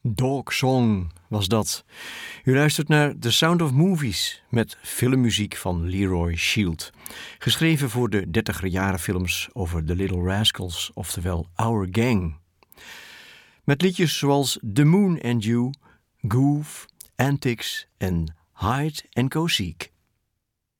Dog Song was dat. U luistert naar The Sound of Movies met filmmuziek van Leroy Shield. Geschreven voor de 30er-jaren films over The Little Rascals, oftewel Our Gang. Met liedjes zoals The Moon and You, Goof, Antics en Hide and Go Seek.